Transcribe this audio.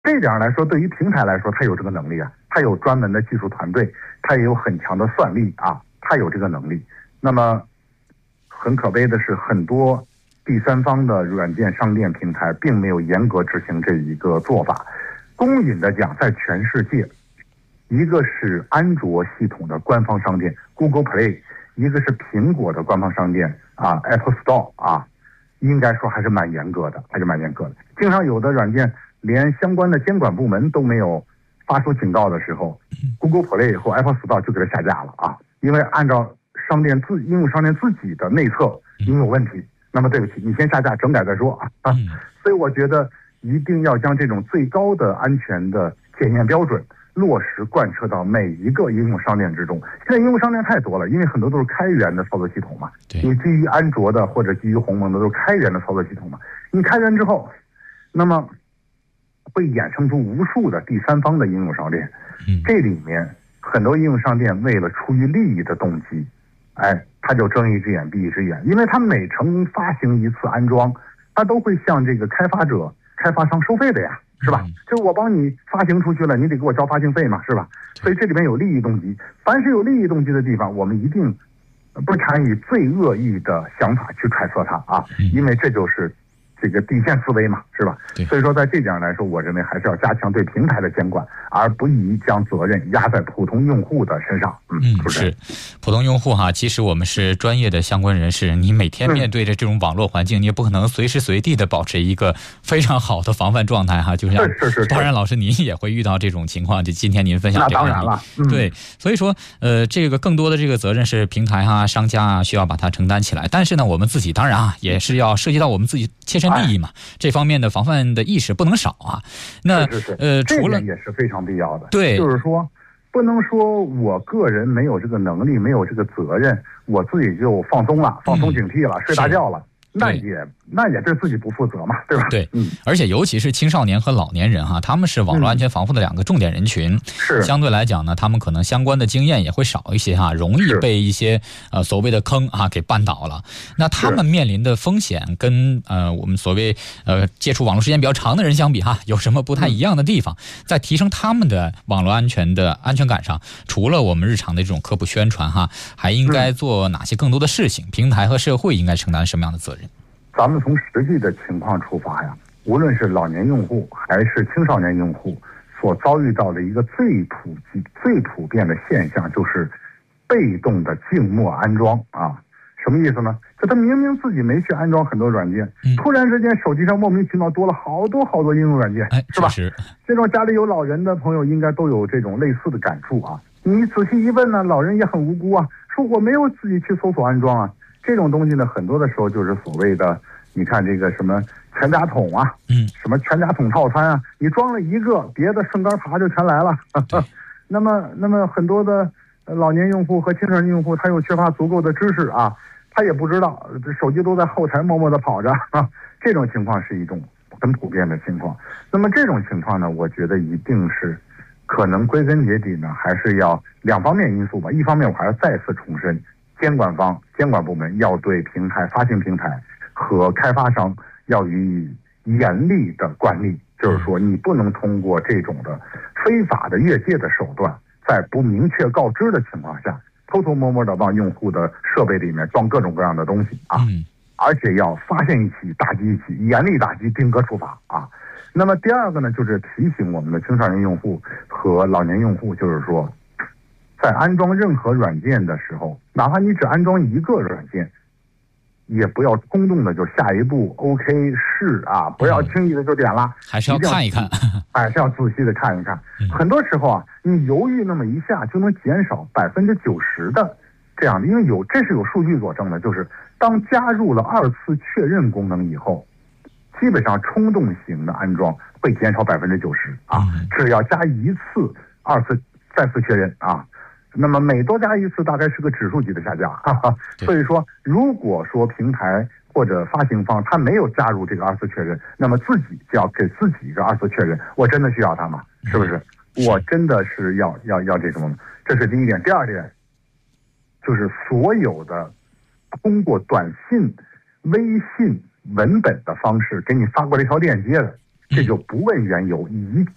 这点来说，对于平台来说，它有这个能力啊，它有专门的技术团队，它也有很强的算力啊，它有这个能力。那么很可悲的是，很多第三方的软件商店平台并没有严格执行这一个做法。公允的讲，在全世界，一个是安卓系统的官方商店 Google Play， 一个是苹果的官方商店啊 Apple Store 啊，应该说还是蛮严格的，经常有的软件连相关的监管部门都没有发出警告的时候 ，Google Play 或 Apple Store 就给它下架了啊，因为按照应用商店自己的内测应有问题，那么对不起，你先下架整改再说啊。所以我觉得一定要将这种最高的安全的检验标准落实贯彻到每一个应用商店之中。现在应用商店太多了，因为很多都是开源的操作系统嘛，你基于安卓的或者基于鸿蒙的都是开源的操作系统嘛，你开源之后，那么会衍生出无数的第三方的应用商店，这里面很多应用商店为了出于利益的动机，他就睁一只眼闭一只眼，因为他每发行一次安装，他都会向这个开发商收费的呀，是吧？就是我帮你发行出去了，你得给我交发行费嘛，是吧？所以这里面有利益动机，凡是有利益动机的地方，我们一定不参与最恶意的想法去揣测它啊，因为这就是这个底线思维嘛，是吧？所以说在这点来说，我认为还是要加强对平台的监管，而不宜将责任压在普通用户的身上。 是普通用户哈，其实我们是专业的相关人士，你每天面对着这种网络环境，你也不可能随时随地的保持一个非常好的防范状态哈。就像当然老师您也会遇到这种情况，就今天您分享这个案例， 那当然了， 对，所以说这个更多的这个责任是平台啊、商家啊需要把它承担起来，但是呢，我们自己当然啊也是要涉及到我们自己切身利益嘛，这方面的防范的意识不能少啊。那除了这也是非常必要的， 对， 就是说不能说我个人没有这个能力，没有这个责任，我自己就放松警惕了，睡大觉了。那也对自己不负责嘛，对吧？ 对，而且尤其是青少年和老年人哈，他们是网络安全防护的两个重点人群。 是相对来讲呢，他们可能相关的经验也会少一些哈，容易被一些所谓的坑啊给绊倒了。那他们面临的风险跟我们所谓接触网络时间比较长的人相比哈，有什么不太一样的地方？在提升他们的网络安全的安全感上，除了我们日常的这种科普宣传哈，还应该做哪些更多的事情？平台和社会应该承担什么样的责任？ 咱们从实际的情况出发呀，无论是老年用户还是青少年用户所遭遇到的一个最普遍的现象，就是被动的静默安装啊。什么意思呢？就他明明自己没去安装很多软件，突然之间手机上莫名其妙多了好多应用软件，是吧？这种家里有老人的朋友应该都有这种类似的感触啊。你仔细一问呢，老人也很无辜啊，说我没有自己去搜索安装啊。这种东西呢，很多的时候就是所谓的，你看这个什么全家桶啊，什么全家桶套餐啊，你装了一个，别的顺杆爬就全来了。那么很多的老年用户和青少年用户，他又缺乏足够的知识啊，他也不知道，手机都在后台默默的跑着啊。这种情况是一种很普遍的情况。那么这种情况呢，我觉得一定是可能归根结底呢，还是要两方面因素吧。一方面，我还要再次重申。监管部门要对发行平台和开发商要予以严厉的管理，就是说你不能通过这种的非法的越界的手段，在不明确告知的情况下，偷偷摸摸的往用户的设备里面装各种各样的东西啊，而且要发现一起打击一起，严厉打击，定格处罚啊。那么第二个呢，就是提醒我们的青少年用户和老年用户，就是说在安装任何软件的时候，哪怕你只安装一个软件，也不要冲动的就下一步 OK 是啊，不要轻易的就点了， 还是要看一看， 还是要仔细的看一看。很多时候啊，你犹豫那么一下就能减少90%的这样的，因为这是有数据佐证的，就是当加入了2次确认功能以后，基本上冲动型的安装会减少90%啊，只要加一次、2次、3次确认啊。那么每多加一次大概是个指数级的下降，所以说如果说平台或者发行方他没有加入这个2次确认，那么自己就要给自己一个2次确认，我真的需要它吗？是不是？我真的是要这种，这是第一点。第二点就是所有的通过短信、微信文本的方式给你发过这条链接的，这就不问缘由，一